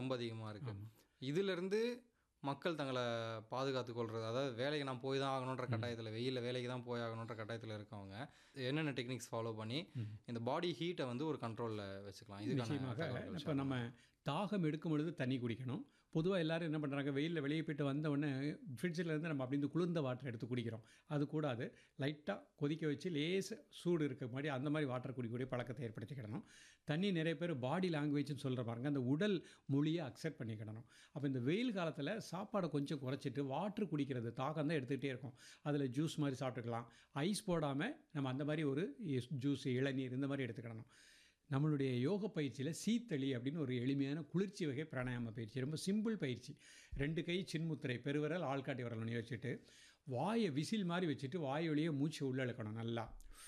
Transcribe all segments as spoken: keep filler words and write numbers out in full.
ரொம்ப அதிகமாக இருக்குது. இதிலிருந்து மக்கள் தங்களை பாதுகாத்துக் கொள்வது, அதாவது வேலைக்கு நான் போய் தான் ஆகணுன்ற கட்டாயத்தில், வெயிலில் வேலைக்கு தான் போய் ஆகணுன்ற கட்டாயத்தில் இருக்கவங்க என்னென்ன டெக்னிக்ஸ் ஃபாலோ பண்ணி இந்த பாடி ஹீட்டை வந்து ஒரு கண்ட்ரோலில் வச்சுக்கலாம்? நிச்சயமாக. இப்போ நம்ம தாகம் எடுக்கும் பொழுது தண்ணி குடிக்கணும். பொதுவாக எல்லோரும் என்ன பண்ணுறாங்க, வெயிலில் வெளியே போய்ட்டு வந்த உடனே ஃப்ரிட்ஜிலேருந்து நம்ம அப்படி இந்த குளிர்ந்த வாட்டர் எடுத்து குடிக்கிறோம். அது கூடாது. லைட்டாக கொதிக்க வச்சு லேஸ் சூடு இருக்க மாதிரி அந்த மாதிரி வாட்டர் குடிக்கக்கூடிய பழக்கத்தை ஏற்படுத்திக்கிடணும். தண்ணி நிறைய பேர் பாடி லாங்குவேஜ்னு சொல்கிற பாருங்க, அந்த உடல் மொழியை அக்செப்ட் பண்ணிக்கிடணும். அப்போ இந்த வெயில் காலத்தில் சாப்பாடை கொஞ்சம் குறைச்சிட்டு வாட்டர் குடிக்கிறது, தாகம் தான் எடுத்துக்கிட்டே இருக்கும். அதில் ஜூஸ் மாதிரி சாப்பிட்டுக்கலாம். ஐஸ் போடாமல் நம்ம அந்த மாதிரி ஒரு ஜூஸ், இளநீர் இந்த மாதிரி எடுத்துக்கிடணும். நம்மளுடைய யோக பயிற்சியில் சீத்தளி அப்படின்னு ஒரு எளிமையான குளிர்ச்சி வகை பிராணாயாம பயிற்சி, ரொம்ப சிம்பிள் பயிற்சி. ரெண்டு கை சின்முத்திரை, பெருவிரல் ஆள்காட்டி விரல் பண்ணி வச்சுட்டு வாயை விசில் மாதிரி வச்சுட்டு வாய் வழியே மூச்சு உள்ளே இழுக்கணும். நல்லா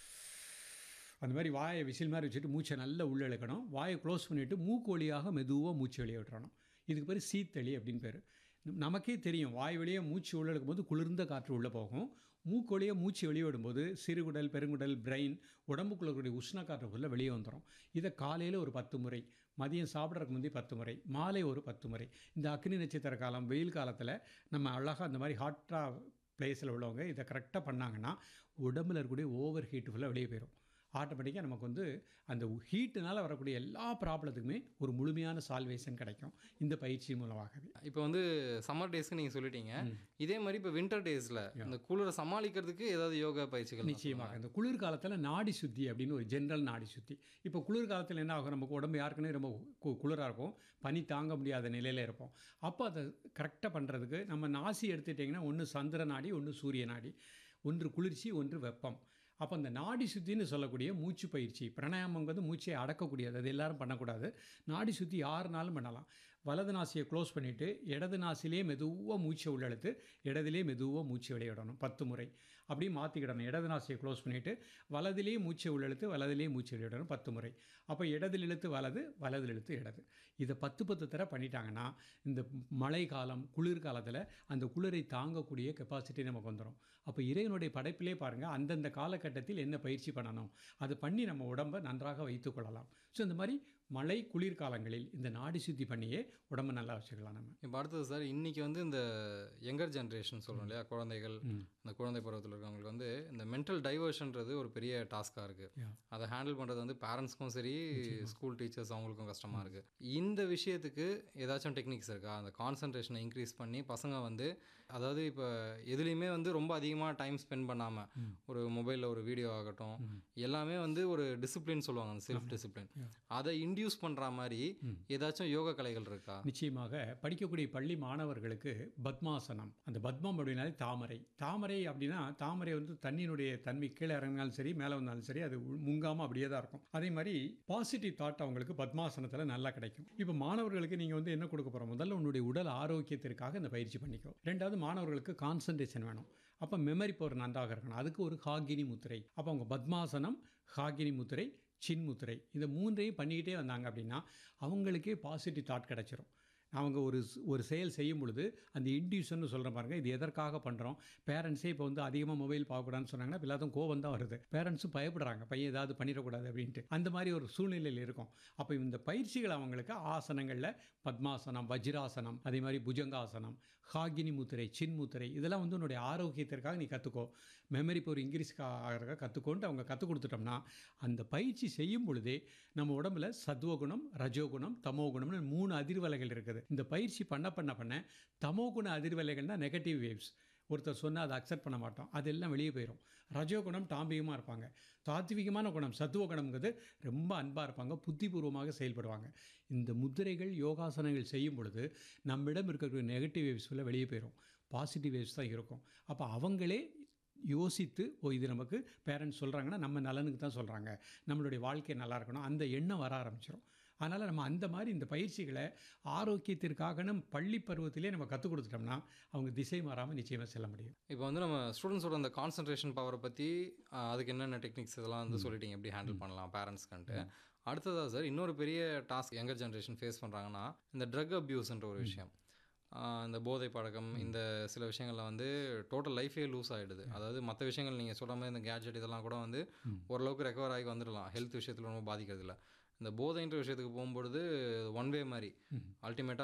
அந்த மாதிரி வாயை விசில் மாதிரி வச்சுட்டு மூச்சை நல்லா உள்ளே இழுக்கணும். வாயை க்ளோஸ் பண்ணிவிட்டு மூக்கு வழியாக மெதுவாக மூச்சு வெளியே விட்டுறணும். இதுக்கு பேர் சீத்தளி அப்படின்னு பேர். நமக்கே தெரியும், வாய் வழியே மூச்சு உள்ளே எடுக்கும்போது குளிர்ந்த காற்று உள்ளே போகும். மூக்கு வழியே மூச்சு வெளியே விடும்போது சிறுகுடல், பெருங்குடல், பிரெயின், உடம்புக்குள்ள இருக்கக்கூடிய உஷ்ண காற்றுக்குள்ளே வெளியே வந்துடும். இதை காலையில் ஒரு பத்து முறை, மதியம் சாப்பிட்றதுக்கு முந்தைய பத்து முறை, மாலை ஒரு பத்து முறை. இந்த அக்னி நட்சத்திர காலம், வெயில் காலத்தில் நம்ம அழகாக அந்த மாதிரி ஹாட்டாக பிளேஸில் உள்ளவங்க இதை கரெக்டாக பண்ணாங்கன்னா உடம்பில் இருக்கக்கூடிய ஓவர் ஹீட்டு ஃபுல்லாக வெளியே போயிடும். ஆட்டோமேட்டிக்காக நமக்கு வந்து அந்த ஹீட்டுனால் வரக்கூடிய எல்லா ப்ராப்ளத்துக்குமே ஒரு முழுமையான சால்வேஷன் கிடைக்கும் இந்த பயிற்சி மூலமாகவே. இப்போ வந்து சம்மர் டேஸ்க்கு நீங்கள் சொல்லிட்டீங்க, இதே மாதிரி இப்போ வின்டர் டேஸில் இந்த குளிரை சமாளிக்கிறதுக்கு ஏதாவது யோகா பயிற்சிகள்? நிச்சயமாக. இந்த குளிர்காலத்தில் நாடி சுத்தி அப்படின்னு ஒரு ஜென்ரல் நாடி சுத்தி. இப்போ குளிர்காலத்தில் என்ன ஆகும், நமக்கு உடம்பு யாருக்குன்னே ரொம்ப குளிராக இருக்கும், பனி தாங்க முடியாத நிலையில் இருப்போம். அப்போ அதை கரெக்டாக பண்ணுறதுக்கு நம்ம நாசி எடுத்துட்டிங்கன்னா ஒன்று சந்திர நாடி, ஒன்று சூரிய நாடி, ஒன்று குளிர்ச்சி, ஒன்று வெப்பம். அப்போ அந்த நாடி சுத்தின்னு சொல்லக்கூடிய மூச்சு பயிற்சி, பிராணாயாமங்கிறது மூச்சை அடக்கக்கூடியது, அது எல்லாரும் பண்ணக்கூடாது. நாடி சுத்தி யாருனாலும் பண்ணலாம். வலது நாசியை க்ளோஸ் பண்ணிவிட்டு இடது நாசிலே மெதுவாக மூச்சை உள்ளெழுத்து இடதுலேயே மெதுவாக மூச்சு வெளியிடணும் பத்து முறை. அப்படியே மாற்றிக்கிடணும். இடது நாசியை க்ளோஸ் பண்ணிவிட்டு வலதுலேயே மூச்சை உள்ளெழுத்து வலதுலேயே மூச்சு வெளியிடணும் பத்து முறை. அப்போ இடதில் இழுத்து வலது, வலதில் இழுத்து இடது. இதை பத்து பத்து தர பண்ணிட்டாங்கன்னா இந்த மழை காலம், குளிர்காலத்தில் அந்த குளிரை தாங்கக்கூடிய கெப்பாசிட்டி நமக்கு வந்துடும். அப்போ இறைவனுடைய படைப்பிலே பாருங்கள், அந்தந்த காலகட்டத்தில் என்ன பயிற்சி பண்ணணும் அதை பண்ணி நம்ம உடம்பை நன்றாக வைத்துக் கொள்ளலாம். ஸோ இந்த மாதிரி மழை குளிர்காலங்களில் இந்த நாடி சுத்தி பண்ணியே உடம்பை நல்லா வச்சுக்கலாம் நம்ம. இப்போ அடுத்தது சார், இன்றைக்கி வந்து இந்த யங்கர் ஜென்ரேஷன் சொல்கிறோம் இல்லையா, குழந்தைகள், இந்த குழந்தை பருவத்தில் இருக்கவங்களுக்கு வந்து இந்த மென்டல் டைவர்ஷன்றது ஒரு பெரிய டாஸ்காக இருக்குது. அதை ஹேண்டில் பண்ணுறது வந்து பேரண்ட்ஸ்க்கும் சரி, ஸ்கூல் டீச்சர்ஸ் அவங்களுக்கும் கஷ்டமாக இருக்குது. இந்த விஷயத்துக்கு ஏதாச்சும் டெக்னிக்ஸ் இருக்கா? அந்த கான்சன்ட்ரேஷனை இன்க்ரீஸ் பண்ணி பசங்க வந்து, அதாவது இப்போ எதுலேயுமே வந்து ரொம்ப அதிகமாக டைம் ஸ்பெண்ட் பண்ணாமல், ஒரு மொபைலில் ஒரு வீடியோ ஆகட்டும், எல்லாமே வந்து ஒரு டிசிப்ளின் சொல்லுவாங்க, அந்த செல்ஃப் டிசிப்ளின், அதை இன்டியூஸ் பண்ணுற மாதிரி ஏதாச்சும் யோகா கலைகள் இருக்கா? நிச்சயமாக. படிக்கக்கூடிய பள்ளி மாணவர்களுக்கு பத்மாசனம், அந்த பத்மம் அப்படின்னாலே தாமரை. தாமரை அப்படின்னா தாமரை வந்து தண்ணியினுடைய தன்மை கீழே இறங்கினாலும் சரி மேலே வந்தாலும் சரி அது முங்காமல் அப்படியே தான் இருக்கும். அதே மாதிரி பாசிட்டிவ் தாட் அவங்களுக்கு பத்மாசனத்தில் நல்லா கிடைக்கும். இப்போ மாணவர்களுக்கு நீங்கள் வந்து என்ன கொடுக்க போகிறோம், முதல்ல உன்னுடைய உடல் ஆரோக்கியத்திற்காக இந்த பயிற்சி பண்ணிக்கோ. ரெண்டாவது மாணவர்களுக்கு கான்சன்ட்ரேஷன் வேணும். அப்போ மெமரி பவர் நன்றாக இருக்கணும். அதுக்கு ஒரு ஹாகினி முத்திரை. அப்போ அவங்க பத்மாசனம், ஹாகினி முத்திரை, சின்முத்திரை, இந்த மூன்றையும் பண்ணிக்கிட்டே வந்தாங்க அப்படின்னா அவங்களுக்கே பாசிட்டிவ் தாட் கிடச்சிரும். அவங்க ஒரு ஒரு செயல் செய்யும் பொழுது அந்த இன்டியூஷன் சொல்கிற பாருங்க, இது எதற்காக பண்ணுறோம். பேரண்ட்ஸே இப்போ வந்து அதிகமாக மொபைல் பார்க்கக்கூடாதுன்னு சொன்னாங்கன்னா எல்லாத்துக்கும் கோபம் தான் வருது. பேரண்ட்ஸும் பயப்படுறாங்க, பையன் ஏதாவது பண்ணிடக்கூடாது அப்படின்ட்டு. அந்த மாதிரி ஒரு சூழ்நிலையில் இருக்கும். அப்போ இந்த பயிற்சிகள் அவங்களுக்கு ஆசனங்களில் பத்மாசனம், வஜ்ராசனம், அதே மாதிரி புஜங்காசனம், ஹாகினி முத்திரை, சின்முத்திரை, இதெல்லாம் வந்து உன்னுடைய ஆரோக்கியத்திற்காக நீ கற்றுக்கோ. மெமரி இப்போ ஒரு இங்கிலீஷ் ஆகிறத கற்றுக்கொண்டு அவங்க கற்றுக் கொடுத்துட்டோம்னா அந்த பயிற்சி செய்யும் பொழுதே நம்ம உடம்புல சத்வகுணம், ரஜோகுணம், தமோகுணம்னு மூணு அதிர்வலைகள் இருக்குது. இந்த பயிற்சி பண்ண பண்ண பண்ண தமோகுண அதிர்வலைகள் தான் நெகட்டிவ் வேவ்ஸ். ஒருத்தர் சொன்னால் அதை அக்செப்ட் பண்ண மாட்டோம், அதெல்லாம் வெளியே போயிடும். ரஜோகுணம் டாம்பிகமாக இருப்பாங்க. தாத்விகமான குணம் சத்துவகுணம்ங்கிறது ரொம்ப அன்பாக இருப்பாங்க, புத்திபூர்வமாக செயல்படுவாங்க. இந்த முத்திரைகள் யோகாசனங்கள் செய்யும் பொழுது நம்மிடம் இருக்கக்கூடிய நெகட்டிவ் வேவ்ஸில் வெளியே போயிடும், பாசிட்டிவ் வேவ்ஸ் தான் இருக்கும். அப்போ அவங்களே யோசித்து, ஓ இது நமக்கு பேரண்ட்ஸ் சொல்கிறாங்கன்னா நம்ம நலனுக்கு தான் சொல்கிறாங்க, நம்மளுடைய வாழ்க்கை நல்லா இருக்கணும், அந்த எண்ணம் வர ஆரம்பிச்சிடும். அதனால் நம்ம அந்த மாதிரி இந்த பயிற்சிகளை ஆரோக்கியத்திற்காக நம்ம பள்ளி பருவத்திலே நம்ம கற்றுக் கொடுத்துட்டோம்னா அவங்க திசை மாறாமல் நிச்சயமாக செல்ல முடியும். இப்போ வந்து நம்ம ஸ்டூடெண்ட்ஸோட அந்த கான்சன்ட்ரேஷன் பவரை பற்றி அதுக்கு என்னென்ன டெக்னிக்ஸ் இதெல்லாம் வந்து சொல்லிட்டீங்க, எப்படி ஹேண்டில் பண்ணலாம் பேரண்ட்ஸ்க்கு. அடுத்ததாக சார், இன்னொரு பெரிய டாஸ்க் யங்கர் ஜென்ரேஷன் ஃபேஸ் பண்ணுறாங்கன்னா இந்த ட்ரக் அப்யூஸ்ன்ற ஒரு விஷயம். இந்த போதை பழக்கம், இந்த சில விஷயங்களில் வந்து டோட்டல் லைஃபே லூஸ் ஆகிடுது. அதாவது மற்ற விஷயங்கள் நீங்கள் சொல்கிற மாதிரி இந்த கேட்ஜெட் இதெல்லாம் கூட வந்து ஓரளவுக்கு ரெக்கவர் ஆகி வந்துடலாம், ஹெல்த் விஷயத்தில் ரொம்ப பாதிக்கிறது இல்லை. இந்த போதைன்ற விஷயத்துக்கு போகும்பொழுது ஒன் வே மாதிரி அல்டிமேட்டாக